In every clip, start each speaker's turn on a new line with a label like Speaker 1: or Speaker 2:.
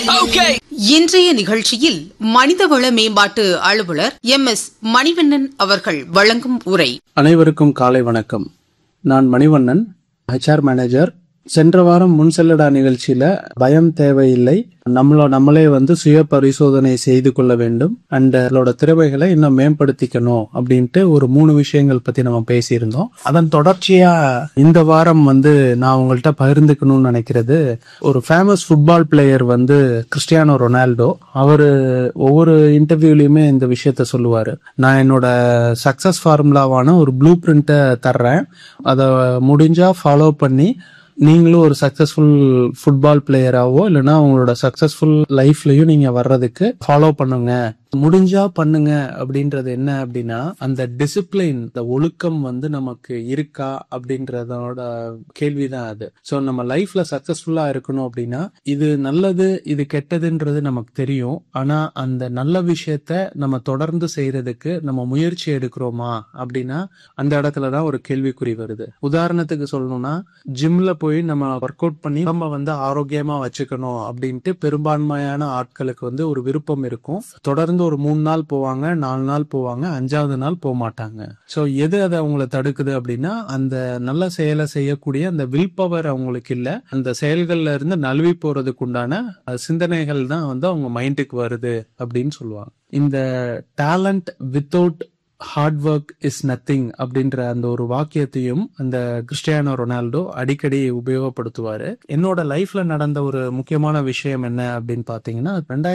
Speaker 1: இன்றைய நிகழ்ச்சியில் மனிதவள மேம்பாட்டு அலுவலர் MS மணிவண்ணன் அவர்கள் வழங்கும் உரை.
Speaker 2: அனைவருக்கும் காலை வணக்கம். நான் மணிவண்ணன், HR மேனேஜர். சென்ற வாரம் முன் செல்லடா நிகழ்ச்சியில பயம் தேவையில்லை, நம்மளே சுய பரிசோதனை செய்து கொள்ள வேண்டும் அண்ட் அதோட திறமைகளை இன்னும் மேம்படுத்திக்கணும் அப்படின்ட்டு ஒரு 3 விஷயங்கள் பத்தி நம்ம பேசியிருந்தோம். அதன் தொடர்ச்சியா இந்த வாரம் நான் உங்கள்கிட்ட பகிர்ந்துக்கணும்னு நினைக்கிறது, ஒரு famous football player Cristiano Ronaldo. அவரு ஒவ்வொரு இன்டர்வியூலயுமே இந்த விஷயத்த சொல்லுவாரு. நான் என்னோட சக்சஸ் ஃபார்முலாவான ஒரு ப்ளூ பிரிண்ட்டை தர்றேன், அதை முடிஞ்சா ஃபாலோ பண்ணி நீங்களும் ஒரு சக்சஸ்ஃபுல் ஃபுட்பால் பிளேயராவோ இல்லைன்னா உங்களோட சக்சஸ்ஃபுல் லைஃப்லயும் நீங்க வர்றதுக்கு ஃபாலோ பண்ணுங்க, முடிஞ்சா பண்ணுங்க. அப்படின்றது என்ன அப்படின்னா, அந்த டிசிப்ளின், இந்த ஒழுக்கம் நமக்கு இருக்கா அப்படின்றதோட கேள்விதான் அது. சோ நம்ம லைஃப்ல சக்சஸ்ஃபுல்லா இருக்கணும் அப்படின்னா, இது நல்லது இது கெட்டதுன்றது நமக்கு தெரியும். ஆனா அந்த நல்ல விஷயத்த நம்ம தொடர்ந்து செய்யறதுக்கு நம்ம முயற்சி எடுக்கிறோமா அப்படின்னா அந்த இடத்துலதான் ஒரு கேள்விக்குறி வருது. உதாரணத்துக்கு சொல்லணும்னா, ஜிம்ல போய் நம்ம ஒர்க் அவுட் பண்ணி நம்ம ஆரோக்கியமா வச்சுக்கணும் அப்படின்ட்டு பெரும்பான்மையான ஆட்களுக்கு ஒரு விருப்பம் இருக்கும். தொடர்ந்து ஒரு 3 நாள் போவாங்க, 4 நாள் போவாங்க, 5வது நாள் போக மாட்டாங்க. சோ எது அதை அவங்களை தடுக்குது அப்படின்னா, அந்த நல்ல செயலை செய்யக்கூடிய அந்த வில் பவர் அவங்களுக்கு இல்ல. அந்த செயல்கள்ல இருந்து நழுவி போறதுக்கு உண்டான சிந்தனைகள் தான் அவங்க மைண்டுக்கு வருது அப்படின்னு சொல்லுவாங்க. இந்த talent without hard work is nothing அப்படின்ற அந்த ஒரு வாக்கியத்தையும் அந்த கிறிஸ்டியானோ ரொனால்டோ அடிக்கடி உபயோகப்படுத்துவாரு. என்னோட லைஃப்ல நடந்த ஒரு முக்கியமான விஷயம் என்ன அப்படின்னு பாத்தீங்கன்னா,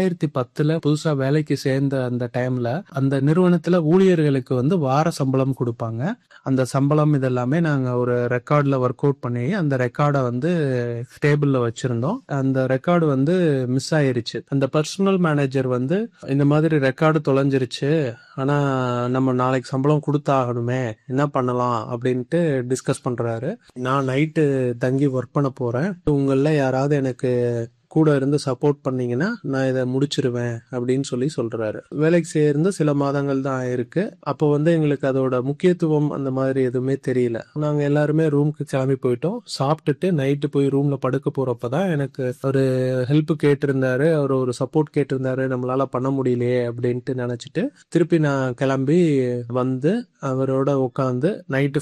Speaker 2: 2010 புதுசா வேலைக்கு சேர்ந்த அந்த டைம்ல அந்த நிறுவனத்துல ஊழியர்களுக்கு வார சம்பளம் கொடுப்பாங்க. அந்த சம்பளம் இதெல்லாமே நாங்க ஒரு ரெக்கார்ட்ல ஒர்க் அவுட் பண்ணி அந்த ரெக்கார்டை டேபிள்ல வச்சிருந்தோம். அந்த ரெக்கார்டு மிஸ் ஆயிருச்சு. அந்த பர்சனல் மேனேஜர் இந்த மாதிரி ரெக்கார்டு தொலைஞ்சிருச்சு, ஆனா நம்ம நாளைக்கு சம்பளம் கொடுத்தாகணுமே, என்ன பண்ணலாம் அப்படின்ட்டு டிஸ்கஸ் பண்றாரு. நான் நைட்டு தங்கி ஒர்க் பண்ண போறேன், உங்கள யாராவது எனக்கு கூட இருந்து சப்போர்ட் பண்ணீங்கன்னா நான் இதை முடிச்சிருவேன் அப்படின்னு சொல்றாரு. வேலைக்கு சேர்ந்து சில மாதங்கள் தான் ஆயிருக்கு. அப்போ எங்களுக்கு அதோட முக்கியத்துவம் அந்த மாதிரி எதுவுமே தெரியல. நாங்க எல்லாருமே ரூமுக்கு கிளம்பி போயிட்டோம். சாப்பிட்டுட்டு நைட்டு போய் ரூம்ல படுக்க போறப்பதான் எனக்கு ஒரு ஹெல்ப் கேட்டிருந்தாரு, அவர் ஒரு சப்போர்ட் கேட்டிருந்தாரு. நம்மளால பண்ண முடியலையே அப்படின்ட்டு நினைச்சிட்டு திருப்பி நான் கிளம்பி அவரோட உட்காந்து நைட்டு